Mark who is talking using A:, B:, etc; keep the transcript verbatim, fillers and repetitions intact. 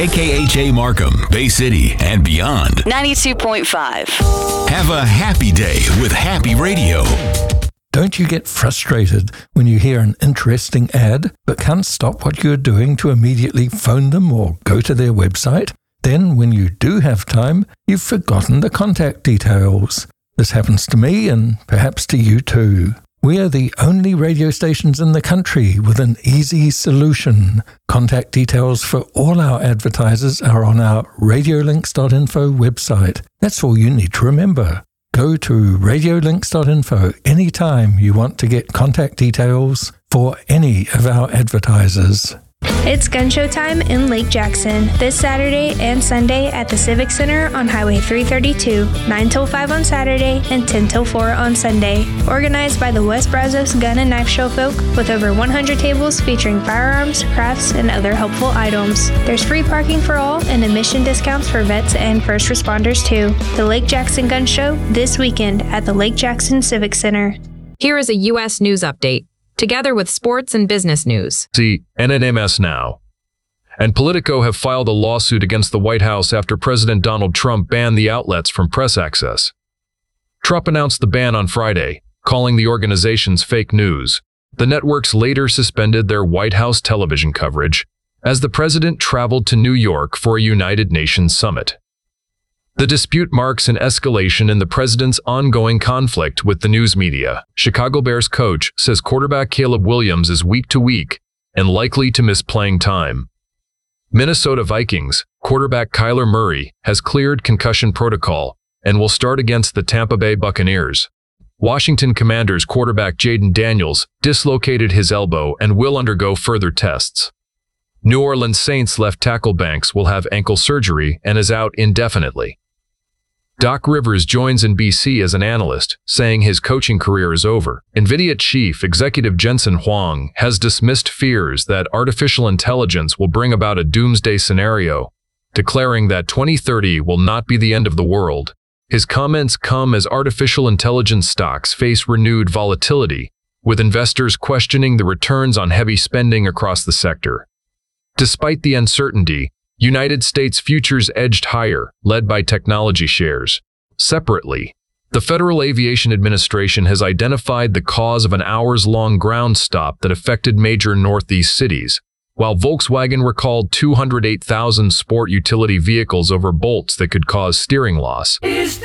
A: K K H A Markham, Bay City, and beyond.
B: ninety-two point five.
A: Have a happy day with Happy Radio.
C: Don't you get frustrated when you hear an interesting ad but can't stop what you're doing to immediately phone them or go to their website? Then, when you do have time, you've forgotten the contact details. This happens to me and perhaps to you too. We are the only radio stations in the country with an easy solution. Contact details for all our advertisers are on our radiolinks dot info website. That's all you need to remember. Go to radiolinks dot info anytime you want to get contact details for any of our advertisers.
D: It's gun show time in Lake Jackson this Saturday and Sunday at the Civic Center on Highway three thirty-two, nine till five on Saturday and ten till four on Sunday. Organized by the West Brazos Gun and Knife Show folk with over one hundred tables featuring firearms, crafts, and other helpful items. There's free parking for all and admission discounts for vets and first responders too. The Lake Jackson Gun Show this weekend at the Lake Jackson Civic Center.
E: Here is a U S news update, together with sports and business news.
F: See N M S Now. And Politico have filed a lawsuit against the White House after President Donald Trump banned the outlets from press access. Trump announced the ban on Friday, calling the organizations fake news. The networks later suspended their White House television coverage as the president traveled to New York for a United Nations summit. The dispute marks an escalation in the president's ongoing conflict with the news media. Chicago Bears coach says quarterback Caleb Williams is week to week and likely to miss playing time. Minnesota Vikings quarterback Kyler Murray has cleared concussion protocol and will start against the Tampa Bay Buccaneers. Washington Commanders quarterback Jaden Daniels dislocated his elbow and will undergo further tests. New Orleans Saints left tackle Banks will have ankle surgery and is out indefinitely. Doc Rivers joins N B C as an analyst, saying his coaching career is over. NVIDIA chief executive Jensen Huang has dismissed fears that artificial intelligence will bring about a doomsday scenario, declaring that twenty thirty will not be the end of the world. His comments come as artificial intelligence stocks face renewed volatility, with investors questioning the returns on heavy spending across the sector. Despite the uncertainty, United States futures edged higher, led by technology shares. Separately, the Federal Aviation Administration has identified the cause of an hours-long ground stop that affected major Northeast cities, while Volkswagen recalled two hundred eight thousand sport utility vehicles over bolts that could cause steering loss.